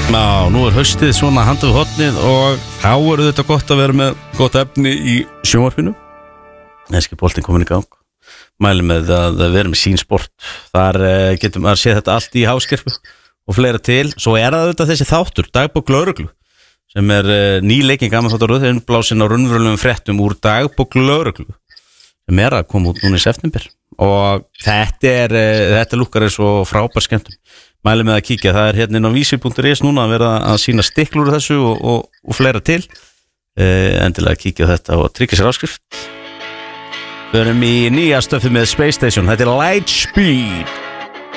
Já, nú haustið svona handað við hotnið og þá þetta gott að vera með gott efni í sjónvarpinu. Enski boltinn komin í gang. Mæli með að vera með sín sport. Þar getum að sé þetta allt í háskerpu og fleira til. Svo það auðvitað þessi þáttur, dagbók lögreglu, sem ný leikinn gaman þáttur röð, innblásin á raunverulegum fréttum úr dagbók lögreglu, sem að koma út núna í september. Og þetta lukkar svo frábær skemmtum. Mæli með að kíkja, það hérna inn á vísi.is núna að vera að sína stiklur þessu og fleira til. Endilega kíkja þetta og tryggja sér áskrift. Við erum í nýja stöfið með Space Station, þetta Lightspeed.